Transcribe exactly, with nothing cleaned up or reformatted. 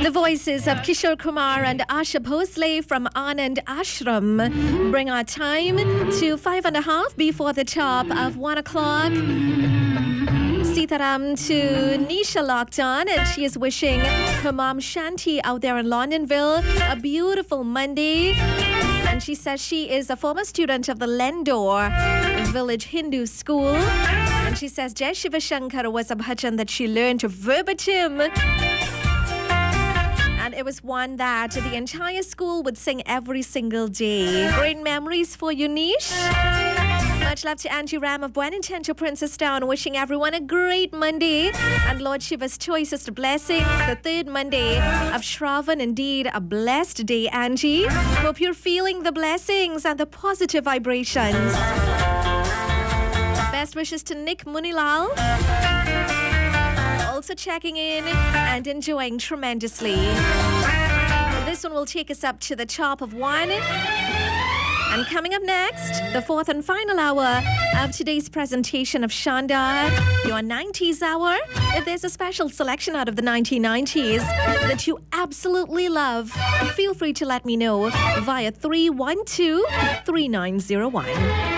The voices of Kishore Kumar and Asha Bhosle from Anand Ashram bring our time to five and a half before the top of one o'clock. Sitaram to Nisha locked on, and she is wishing her mom Shanti out there in Londonville a beautiful Monday. And she says she is a former student of the Lendore Village Hindu School. And she says Jai Shiva Shankar was a bhajan that she learned verbatim. And it was one that the entire school would sing every single day. Great memories for you, Nish. Much love to Angie Ram of Buenintento Princess Town, wishing everyone a great Monday and Lord Shiva's choicest blessings. The third Monday of Shravan, indeed a blessed day, Angie. Hope you're feeling the blessings and the positive vibrations. Best wishes to Nick Munilal, also checking in and enjoying tremendously. This one will take us up to the top of one. And coming up next, the fourth and final hour of today's presentation of Shanda, your nineties hour. If there's a special selection out of the nineteen nineties that you absolutely love, feel free to let me know via three one two, three nine zero one.